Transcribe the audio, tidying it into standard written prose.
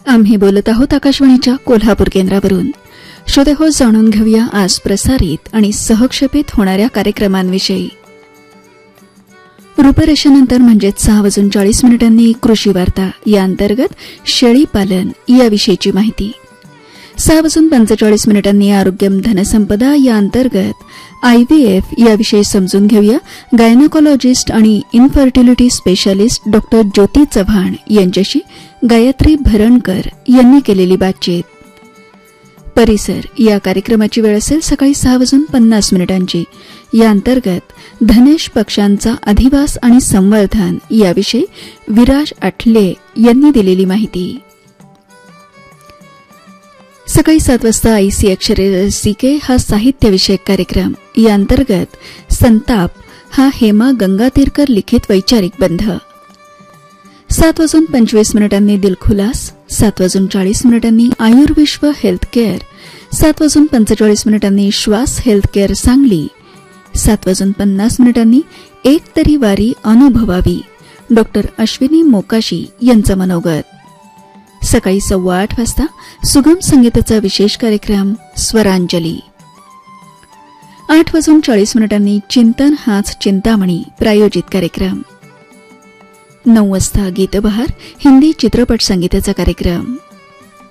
आम्ही बोलत आहोत आकाशवाणीच्या कोल्हापूर केंद्रावरून. श्रोतेहो, जाणून घेऊया आज प्रसारित आणि सहक्षेपित होणाऱ्या कार्यक्रमांविषयी. रूपरेषेनंतर म्हणजेच 6:40 कृषी वार्ता या अंतर्गत शेळी पालन याविषयीची माहिती. 6:45 आरोग्यम धनसंपदा या अंतर्गत IVF याविषयी समजून घेऊया. गायनोकॉलॉजिस्ट आणि इन्फर्टिलिटी स्पेशालिस्ट डॉक्टर ज्योती चव्हाण यांच्याशी गायत्री भरणकर यांनी केलेली बातचीत. परिसर या कार्यक्रमाची वेळ असेल सकाळी 6:50 या अंतर्गत धनेश पक्ष्यांचा अधिवास आणि संवर्धन याविषयी विराज आठले यांनी दिलेली माहिती. सकाळी 7 वाजता आईसी अक्षरे रसिके हा साहित्यविषयक कार्यक्रम या अंतर्गत संताप हा हेमा गंगातीरकर लिखित वैचारिक बंध. 7:25 दिलखुलास, 7:40 आयुर्विश्व हेल्थकेअर, 7:45 श्वास हेल्थकेअर सांगली, 7:50 एक तरी वारी अनुभवावी डॉक्टर अश्विनी मोकाशी यांचं मनोगत. सकाळी 8:15 वाजता सुगम संगीताचा विशेष कार्यक्रम स्वरांजली. 8:40 चिंतन हाच चिंतामणी प्रायोजित कार्यक्रम. 9 वाजता गीतबहार हिंदी चित्रपट संगीताचा कार्यक्रम.